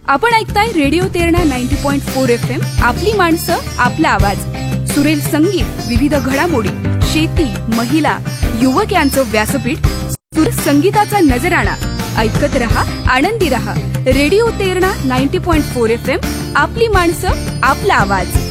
आपण ऐकताय radio Terna 90.4 FM. आपली माणसं, आपला आवाज. सुरेल संगीत, विविध घडामोडी, शेती, महिला, युवक यांचं व्यासपीठ, सुर संगीताचा नजराणा. ऐकत रहा, आनंदी रहा. Radio Terna 90.4 FM. आपली माणसं, आपला आवाज.